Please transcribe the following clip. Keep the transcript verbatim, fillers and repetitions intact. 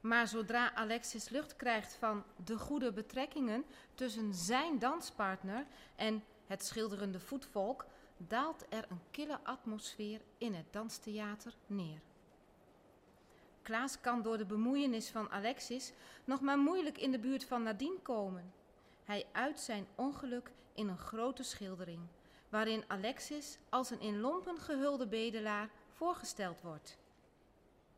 Maar zodra Alexis lucht krijgt van de goede betrekkingen tussen zijn danspartner en het schilderende voetvolk, daalt er een kille atmosfeer in het danstheater neer. Klaas kan door de bemoeienis van Alexis nog maar moeilijk in de buurt van Nadine komen. Hij uit zijn ongeluk in een grote schildering, waarin Alexis als een in lompen gehulde bedelaar voorgesteld wordt.